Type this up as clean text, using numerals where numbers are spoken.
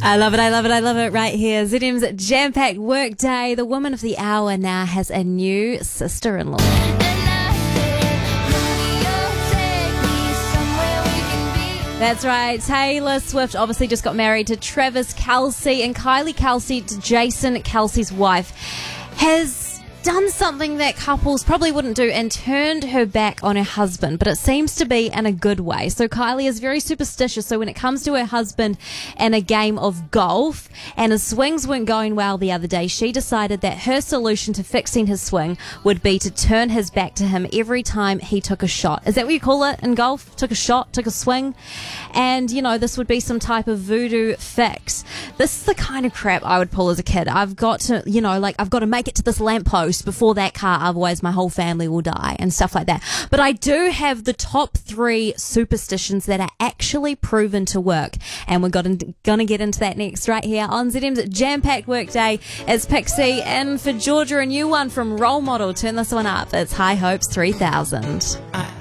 I love it, I love it, I love it right here. ZM's jam-packed work day. The woman of the hour now has a new sister-in-law. That's right. Taylor Swift obviously just got married to Travis Kelce, and Kylie Kelce, to Jason Kelce's wife, has done something that couples probably wouldn't do and turned her back on her husband, but it seems to be in a good way. So Kylie is very superstitious, so when it comes to her husband and a game of golf and his swings weren't going well the other day, she decided that her solution to fixing his swing would be to turn his back to him every time he took a shot. Is that what you call it in golf? Took a shot, took a swing? And, you know, this would be some type of voodoo fix. This is the kind of crap I would pull as a kid. I've got to, you know, like, I've got to make it to this lamppost before that car, otherwise my whole family will die and stuff like that. But I do have the top 3 superstitions that are actually proven to work, and we're gonna get into that next right here on ZM's jam-packed workday. It's Pixie in for Georgia, a new one from Role Model. Turn this one up. It's High Hopes 3000.